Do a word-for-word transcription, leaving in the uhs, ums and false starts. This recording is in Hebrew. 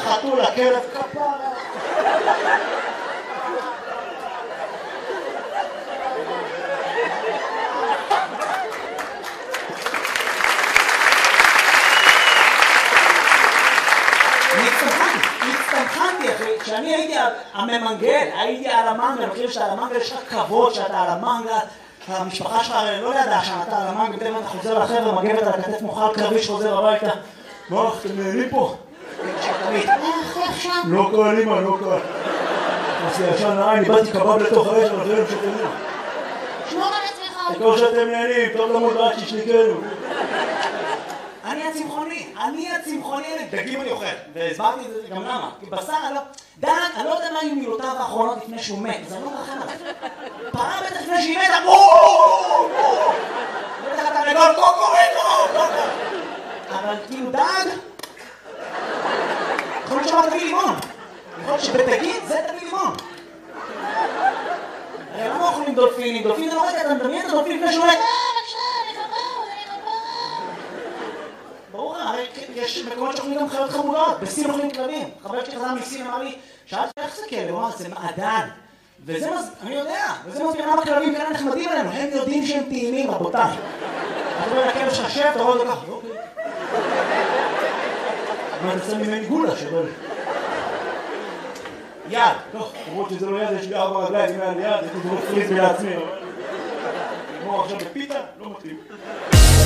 חתול, הכלב, כפרה. הצטמחנתי אחי, כשאני הייתי הממנגל, הייתי על המנגל, אני חושב שעל המנגל יש לך כבוד שאתה על המנגל, המשפחה שלך לא ידעה שאתה על המנגל, פתאום אתה חוזר לחבר'ה, מגבת על הכתף מוכר קרבי שחוזר הביתה. מה, אתם נהנים פה? לא קל, אמא, לא קל. אז ישן נראה, אני באתי קבב לתוך האש, אבל זה לא משתנה. שמור על עצמך. תקור שאתם נהנים, טוב למוד רק שישניקנו. אני הצמחוני, אני הצמחוני, דגים אני אוכל, והסברתי את זה גם למה, כי בשר, אני לא, דן, אני לא יודע מה היו מילותיו האחרונות לפני שהוא מת, זה לא מרחם עליו. פרה בטח לפני שהיא מתה, בואו! בטח אתה רגול, קוקוריקו! אבל כאילו דג, יכול להיות שאמר תביא לימון, יכול להיות שבתגיד זה תביא לימון. הרי למה אוכלים דולפינים? דולפין זה לא רגע, אתה מדמיין את הדולפין לפני שהוא מת. ברור, הרי יש מקומות שאוכלים גם חיות חמודות, בסין אוכלים כלבים. חבר שלי חזר מסין אמר לי, שאלתי איך זה כלב? הוא אמר, זה מעדן. וזה מז... אני יודע, וזה מסביר למה כלבים כאלה נחמדים עלינו, הם יודעים שהם טעימים, רבותיי. אתה רואה לכלב שלך שב, אתה רואה אותו ככה, אוקיי. מה, אתה שם ממני גולה שבל. יד, טוב, למרות שזה לא יד, יש לי ארבע רגליים מעל יד, יש לי זרוק פריז מלעצמי. כמו עכשיו בפיתה, לא מתאים.